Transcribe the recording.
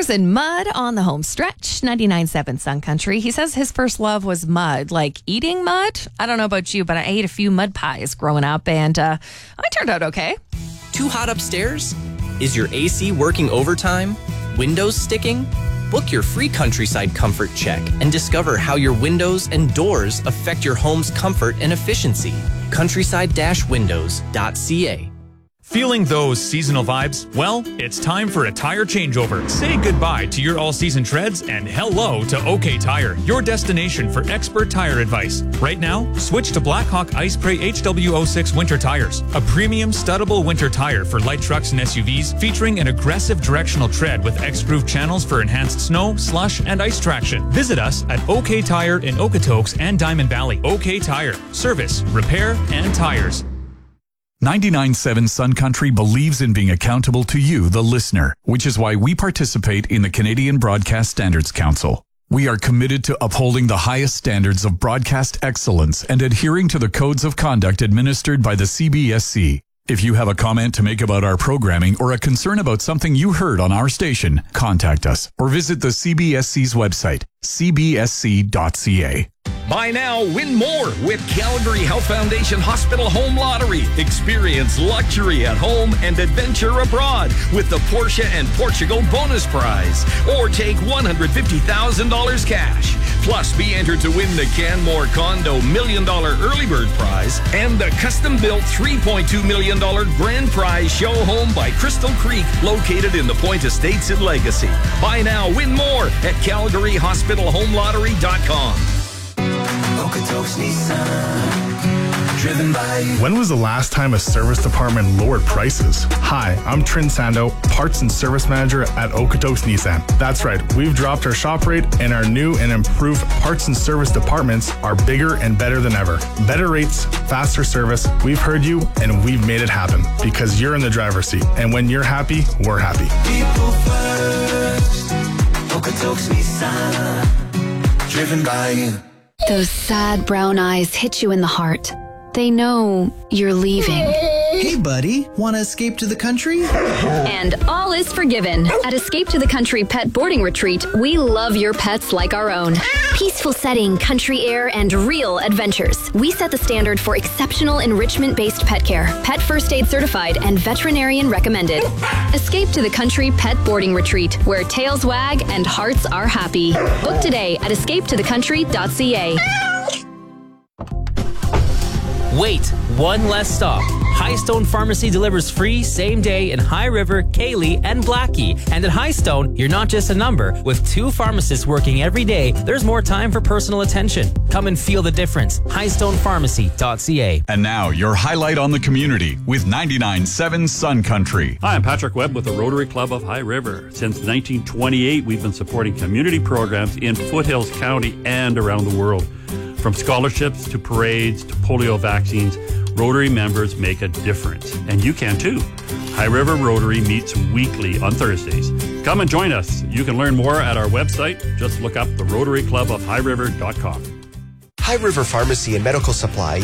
Tires and mud on the home stretch. 99.7 Sun Country. He says his first love was mud, like eating mud. I don't know about you, but I ate a few mud pies growing up, and I turned out okay. Too hot upstairs? Is your AC working overtime? Windows sticking? Book your free Countryside Comfort Check and discover how your windows and doors affect your home's comfort and efficiency. Countryside-windows.ca. Feeling those seasonal vibes? Well, it's time for a tire changeover. Say goodbye to your all-season treads and hello to OK Tire, your destination for expert tire advice. Right now, switch to Blackhawk Ice Spray HW06 winter tires, a premium studdable winter tire for light trucks and SUVs, featuring an aggressive directional tread with X-groove channels for enhanced snow, slush, and ice traction. Visit us at OK Tire in Okotoks and Diamond Valley. OK Tire, service, repair, and tires. 99.7 Sun Country believes in being accountable to you, the listener, which is why we participate in the Canadian Broadcast Standards Council. We are committed to upholding the highest standards of broadcast excellence and adhering to the codes of conduct administered by the CBSC. If you have a comment to make about our programming or a concern about something you heard on our station, contact us or visit the CBSC's website, cbsc.ca. Buy now, win more with Calgary Health Foundation Hospital Home Lottery. Experience luxury at home and adventure abroad with the Porsche and Portugal bonus prize. Or take $150,000 cash. Plus, be entered to win the Canmore Condo $1 Million Early Bird Prize and the custom-built $3.2 million Grand Prize Show Home by Crystal Creek, located in the Point Estates in Legacy. Buy now, win more at CalgaryHospitalHomeLottery.com. When was the last time a service department lowered prices? Hi, I'm Trin Sando, Parts and Service Manager at Okotoks Nissan. That's right, we've dropped our shop rate and our new and improved parts and service departments are bigger and better than ever. Better rates, faster service, we've heard you and we've made it happen because you're in the driver's seat. And when you're happy, we're happy. People first, Okotoks Nissan, driven by you. Those sad brown eyes hit you in the heart. They know you're leaving. Hey, buddy, want to escape to the country? And all is forgiven. At Escape to the Country Pet Boarding Retreat, we love your pets like our own. Peaceful setting, country air, and real adventures. We set the standard for exceptional enrichment-based pet care, pet first aid certified, and veterinarian recommended. Escape to the Country Pet Boarding Retreat, where tails wag and hearts are happy. Book today at escapetothecountry.ca. Wait, one less stop. Highstone Pharmacy delivers free same day in High River, Cayley, and Blackie. And at Highstone, you're not just a number. With 2 pharmacists working every day, there's more time for personal attention. Come and feel the difference. HighstonePharmacy.ca. And now, your highlight on the community with 99.7 Sun Country. Hi, I'm Patrick Webb with the Rotary Club of High River. Since 1928, we've been supporting community programs in Foothills County and around the world. From scholarships to parades to polio vaccines, Rotary members make a difference. And you can too. High River Rotary meets weekly on Thursdays. Come and join us. You can learn more at our website. Just look up the Rotary Club of High River.com. High River Pharmacy and Medical Supply